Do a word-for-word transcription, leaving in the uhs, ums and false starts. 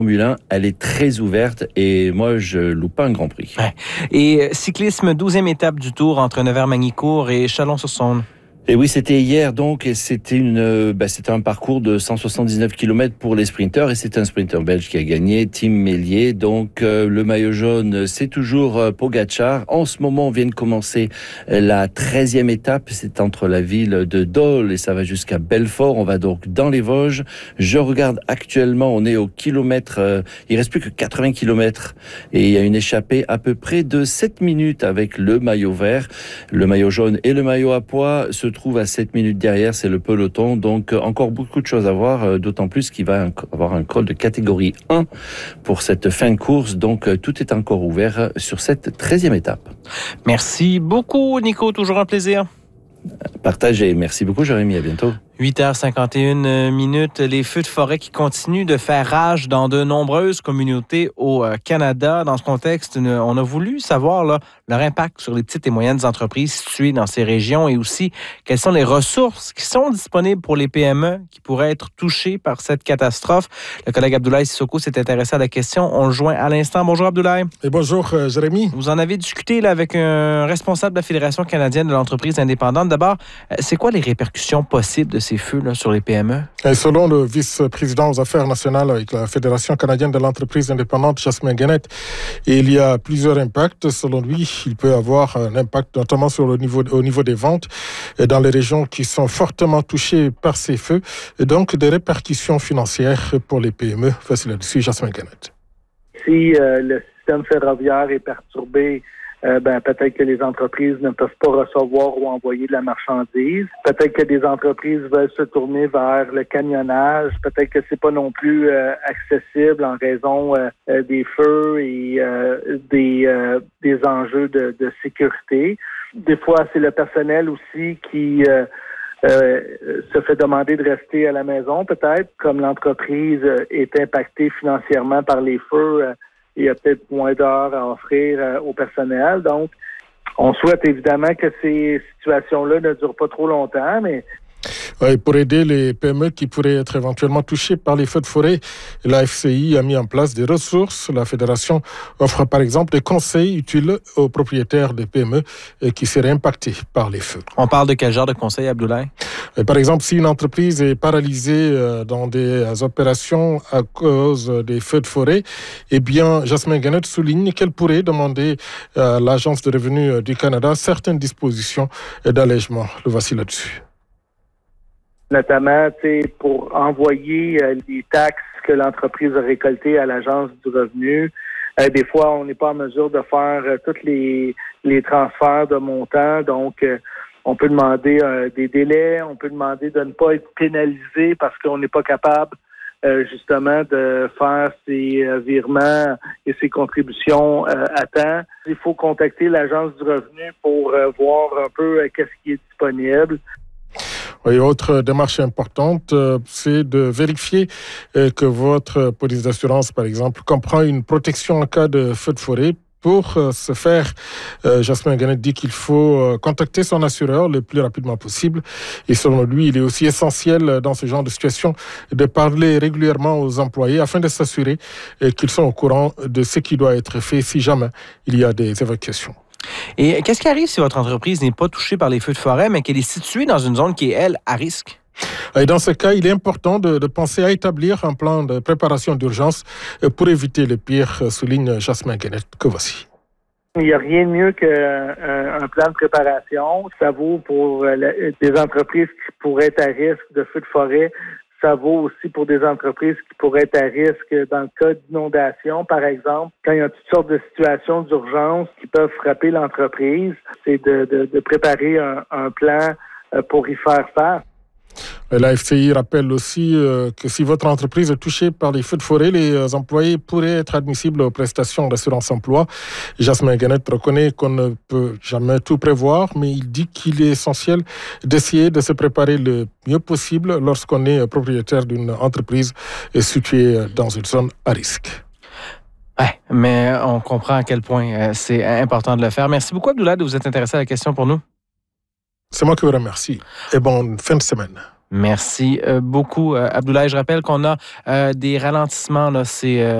Formule un, elle est très ouverte et moi, je loupe pas un Grand Prix. Ouais. Et cyclisme, douzième étape du Tour entre Nevers-Magny-Cours et Chalon-sur-Saône. Et oui, c'était hier donc, et c'était une, bah, c'était un parcours de cent soixante-dix-neuf kilomètres pour les sprinteurs, et c'est un sprinter belge qui a gagné, Tim Mélier. Donc euh, le maillot jaune, c'est toujours euh, Pogačar. En ce moment, on vient de commencer la treizième étape, c'est entre la ville de Dole et ça va jusqu'à Belfort. On va donc dans les Vosges. Je regarde actuellement, on est au kilomètre, euh, il reste plus que quatre-vingts kilomètres et il y a une échappée à peu près de sept minutes avec le maillot vert. Le maillot jaune et le maillot à pois se trouve à sept minutes derrière, c'est le peloton. Donc, encore beaucoup de choses à voir, d'autant plus qu'il va avoir un col de catégorie un pour cette fin de course. Donc, tout est encore ouvert sur cette treizième étape. Merci beaucoup, Nico. Toujours un plaisir. Partagez. Merci beaucoup, Jérémy. À bientôt. huit heures cinquante et une minutes. Les feux de forêt qui continuent de faire rage dans de nombreuses communautés au Canada. Dans ce contexte, on a voulu savoir là, leur impact sur les petites et moyennes entreprises situées dans ces régions et aussi quelles sont les ressources qui sont disponibles pour les P M E qui pourraient être touchées par cette catastrophe. Le collègue Abdoulaye Sissoko s'est intéressé à la question. On le joint à l'instant. Bonjour Abdoulaye. Et bonjour euh, Jérémy. Vous en avez discuté là, avec un responsable de la Fédération canadienne de l'entreprise indépendante. D'abord, c'est quoi les répercussions possibles de ces feux là, sur les P M E? Et selon le vice-président aux affaires nationales avec la Fédération canadienne de l'entreprise indépendante, Jasmin Guenette, il y a plusieurs impacts. Selon lui, il peut avoir un impact notamment sur le niveau, au niveau des ventes dans les régions qui sont fortement touchées par ces feux, et donc des répercussions financières pour les P M E. Voici là-dessus Jasmin Guenette. Si euh, le système ferroviaire est perturbé, Euh, ben, peut-être que les entreprises ne peuvent pas recevoir ou envoyer de la marchandise. Peut-être que des entreprises veulent se tourner vers le camionnage. Peut-être que c'est pas non plus euh, accessible en raison euh, euh, des feux et euh, des, euh, des enjeux de, de sécurité. Des fois, c'est le personnel aussi qui euh, euh, se fait demander de rester à la maison, peut-être. Comme l'entreprise est impactée financièrement par les feux, euh, il y a peut-être moins d'heures à offrir euh, au personnel. Donc, on souhaite évidemment que ces situations-là ne durent pas trop longtemps, mais Ouais, pour aider les P M E qui pourraient être éventuellement touchées par les feux de forêt, la F C I a mis en place des ressources. La Fédération offre par exemple des conseils utiles aux propriétaires des P M E qui seraient impactés par les feux. On parle de quel genre de conseils, Abdoulaye? Par exemple, si une entreprise est paralysée dans des opérations à cause des feux de forêt, eh bien, Jasmin Guenette souligne qu'elle pourrait demander à l'Agence de revenus du Canada certaines dispositions d'allègement. Le voici là-dessus. Notamment, pour envoyer euh, les taxes que l'entreprise a récoltées à l'Agence du revenu. Euh, des fois, on n'est pas en mesure de faire euh, tous les, les transferts de montants. Donc, euh, on peut demander euh, des délais. On peut demander de ne pas être pénalisé parce qu'on n'est pas capable, euh, justement, de faire ces euh, virements et ces contributions euh, à temps. Il faut contacter l'Agence du revenu pour euh, voir un peu euh, qu'est-ce qui est disponible. Oui, autre démarche importante, euh, c'est de vérifier euh, que votre police d'assurance, par exemple, comprend une protection en cas de feu de forêt. Pour euh, ce faire, euh, Jasmin Guenette dit qu'il faut euh, contacter son assureur le plus rapidement possible. Et selon lui, il est aussi essentiel euh, dans ce genre de situation de parler régulièrement aux employés afin de s'assurer euh, qu'ils sont au courant de ce qui doit être fait si jamais il y a des évacuations. Et qu'est-ce qui arrive si votre entreprise n'est pas touchée par les feux de forêt, mais qu'elle est située dans une zone qui est, elle, à risque? Et dans ce cas, il est important de, de penser à établir un plan de préparation d'urgence pour éviter le pire, souligne Jasmin Guenette, que voici. Il n'y a rien de mieux qu'un plan de préparation. Ça vaut pour des entreprises qui pourraient être à risque de feux de forêt. Ça vaut aussi pour des entreprises qui pourraient être à risque dans le cas d'inondation, par exemple. Quand il y a toutes sortes de situations d'urgence qui peuvent frapper l'entreprise, c'est de, de, de préparer un, un plan pour y faire face. La F C I rappelle aussi euh, que si votre entreprise est touchée par les feux de forêt, les employés pourraient être admissibles aux prestations d'assurance emploi. Jasmin Guenette reconnaît qu'on ne peut jamais tout prévoir, mais il dit qu'il est essentiel d'essayer de se préparer le mieux possible lorsqu'on est propriétaire d'une entreprise située dans une zone à risque. Ouais, mais on comprend à quel point c'est important de le faire. Merci beaucoup, Abdoulaye, de vous être intéressé à la question pour nous. C'est moi qui vous remercie et bonne fin de semaine. Merci beaucoup, Abdoulaye. Je rappelle qu'on a euh, des ralentissements. Là, c'est, euh,